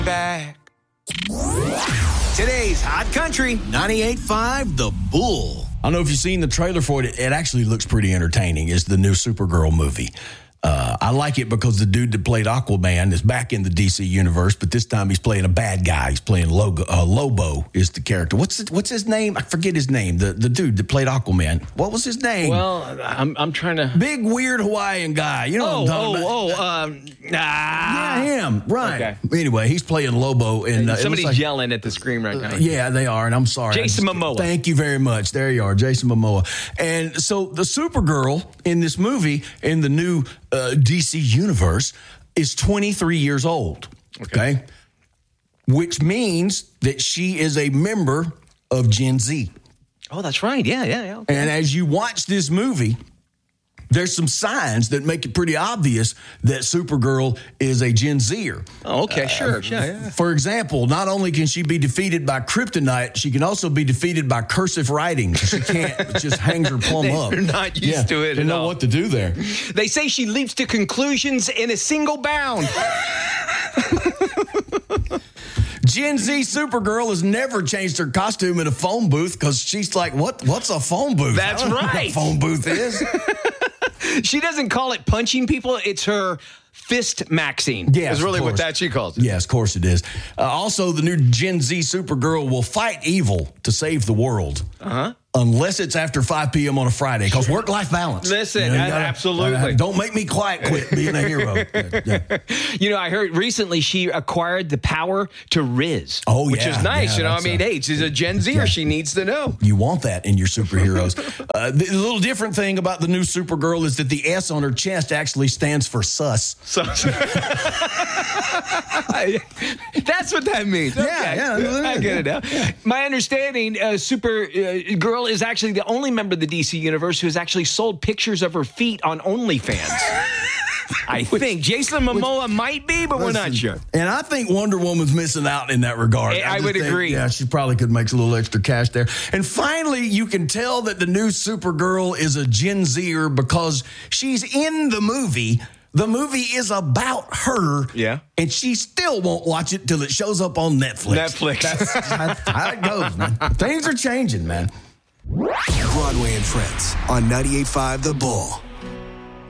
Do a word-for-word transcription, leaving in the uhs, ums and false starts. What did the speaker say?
back. Today's Hot Country ninety-eight point five The Bull. I don't know if you've seen the trailer for it. It actually looks pretty entertaining. It's the new Supergirl movie. Uh, I like it because the dude that played Aquaman is back in the D C universe, but this time he's playing a bad guy. He's playing Logo, uh, Lobo is the character. What's the, what's his name? I forget his name. The the dude that played Aquaman. What was his name? Well, I'm I'm trying to. Big weird Hawaiian guy. You know Oh, what I'm talking oh, about? oh, um, ah. Yeah, him. Right. Okay. Anyway, he's playing Lobo. And uh, Somebody's like, yelling at the screen right now. Yeah, they are, and I'm sorry. Jason I just- Momoa. Thank you very much. There you are, Jason Momoa. And so the Supergirl in this movie, in the new uh, D C universe, is twenty-three years old. Okay. okay? Which means that she is a member of Gen Z. Oh, that's right. Yeah, yeah, yeah. Okay. And as you watch this movie, there's some signs that make it pretty obvious that Supergirl is a Gen Zer. Oh, okay, sure. Uh, yeah, yeah. For example, not only can she be defeated by kryptonite, she can also be defeated by cursive writing. She can't just hangs her plumb they, up. They're not used yeah, to it They at know all. what to do there. They say she leaps to conclusions in a single bound. Gen Z Supergirl has never changed her costume in a phone booth because she's like, what? What's a phone booth? That's I don't know what right. a phone booth is. She doesn't call it punching people. It's her fist maxing. Yes, is really of what course. that she calls it. Yes, of course it is. Uh, also, the new Gen Z Supergirl will fight evil to save the world. Uh-huh. Unless it's after five p.m. on a Friday, because work-life balance. Listen, You know, you uh, gotta- absolutely. uh, don't make me quiet quit being a hero. Yeah, yeah. You know, I heard recently she acquired the power to Riz. Oh, which yeah, is nice. yeah, you know, I that's mean, a- hey, she's a Gen Zer. Yeah. She needs to know. You want that in your superheroes. uh, the little different thing about the new Supergirl is that the S on her chest actually stands for sus. So, that's what that means. Yeah, Okay. yeah, I get it now. My understanding, uh, Supergirl is actually the only member of the D C universe who has actually sold pictures of her feet on OnlyFans. I think Jason Momoa which, might be, but listen, we're not sure. And I think Wonder Woman's missing out in that regard. I, I, I would think, agree. Yeah, she probably could make a little extra cash there. And finally, you can tell that the new Supergirl is a Gen Zer because she's in the movie. The movie is about her. Yeah. And she still won't watch it till it shows up on Netflix. Netflix. That's, that's how it goes, man. Things are changing, man. Broadway and Friends on ninety-eight point five The Bull.